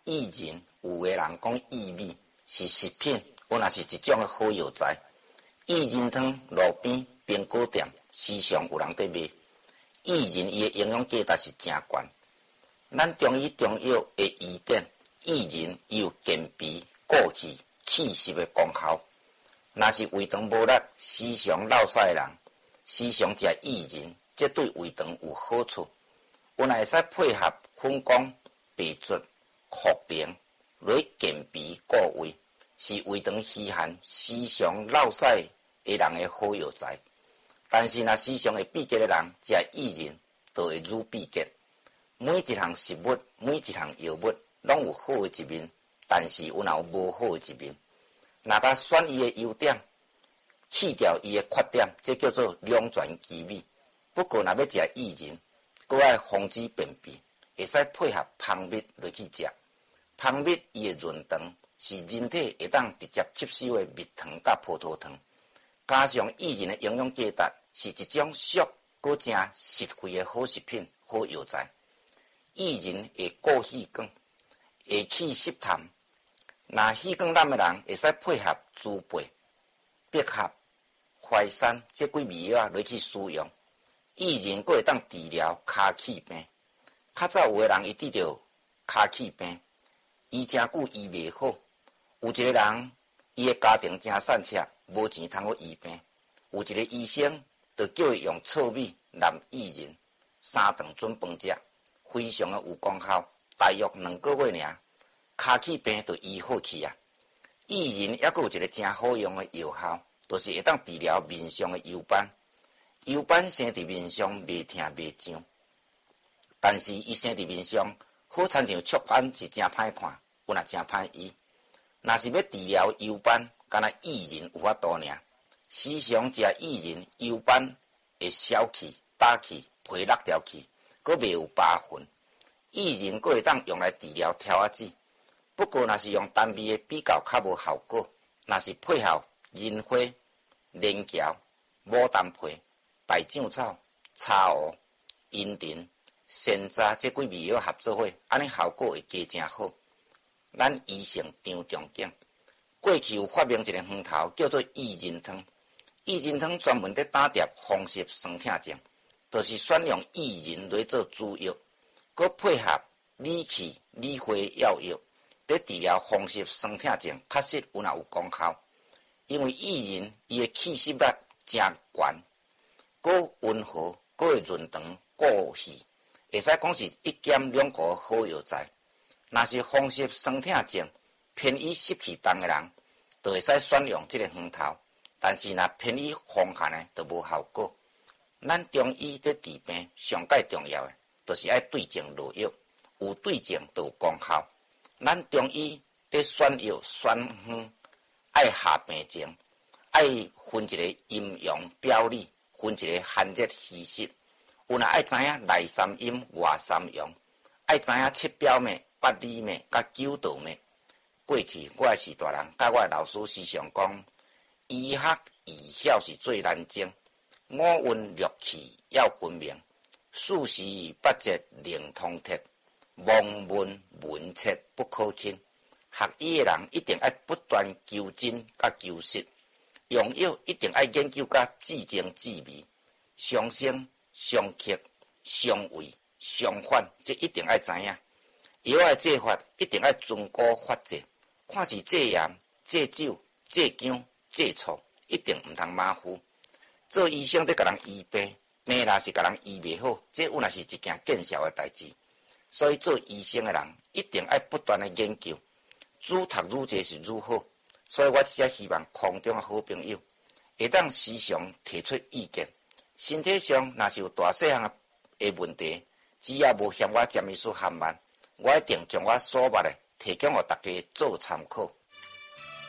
薏仁，有个人讲薏米是食品，有若是一种的好药材。薏仁汤路边冰果店时常有人在卖。薏仁伊的营养价值是真悬。咱中医中药的医典，薏仁伊有健脾、固气、祛湿的功效。若是胃肠无力、时常落屎的人，时常食薏仁，这对胃肠有好处。有若会使配合粉光、白术、茯苓来健脾固胃，是胃肠虚寒、时常落屎的人的好药材。但是若时常会闭结的人，食薏仁就会愈闭结。每一项食物、每一项药物拢有好的一面，但是有若有无好的一面。若甲选伊的优点，去掉伊的缺点，这叫做两全其美。不过，若要食薏仁，搁爱防止便秘，会使配合蜂蜜落去食。蜂蜜伊的润糖是人体会当直接吸收的蜜糖甲葡萄糖，加上薏仁的营养价值，是一种俗搁正实惠的好食品、好药材。薏仁会固气管，会去湿痰。若气管烂的人，会使配合猪背、百合、淮山这几味药落去使用。薏仁佫会当治疗骹气病。较早有个人伊得着骹气病，医真久医袂好。有一个人，伊的家庭真散赤，无钱通去医病。有一个医生就叫伊用糙米淋薏仁，3顿准饭食，非常的有功效。大约2个月尔，骹气病就医好去啊。薏仁还佫有一个真好用的药效，就是会当治疗面上的油斑。油斑生伫面上袂疼袂痒，但是伊生伫面上好亲像雀斑是真歹看，有若真歹医。若是要治疗油斑，敢若薏仁有法度尔。时常食薏仁，油斑会消去、打去、皮落掉去，佫袂有疤痕。薏仁佫会当用来治疗挑仔子，不过若是用单味的比较较无效果。若是配合银花、连翘、牡丹皮、百丈草、茶乌、茵陈、山楂这几味药合作伙，安尼效果会加真好。咱医生张仲景过去有发明一个汤头，叫做薏仁汤。薏仁汤专门在打掉风湿酸痛症，就是选用薏仁来做主药，佮配合理气理花药药，在治疗风湿酸痛症，确实有若有功效。因为薏仁伊的气湿力真悬，佮温和，佮会润肠固气，会使讲是一兼两顾的好药材。若是风湿酸痛症偏于湿气重的人，就会使选用这个汤头。但是若偏于风寒的，就无效果。咱中医在治病上介重要的，就是爱对症落药，有对症就有功效。咱中医在选药选方，爱下病情，爱分一个阴阳表里，分一个寒热虚实。有若爱知影内三阴外三阳，爱知影七表脉、八里脉、甲九道脉。过去我的时大人，甲我的老师时常讲，医学医晓是最难精，五运六气要分明，四时八节灵通彻，望闻问切不可轻。学医的人一定要不断求真甲求实，用药一定要研究甲至精至美，相生相克相位相反，这一定要知影。药的制法一定要遵古法制，看是制盐、制酒、制姜、制醋，一定毋通马虎。做医生在甲人医病，病若是甲人医袂好，这有若是一件见效的代志。所以做医生的人一定要不断的研究，愈读愈济是愈好。所以我只希望空中的好朋友会当时常提出意见。身体上若是有大细项的问题，只要无嫌我詹医师含慢，我一定将我所捌的提供予大家做参考。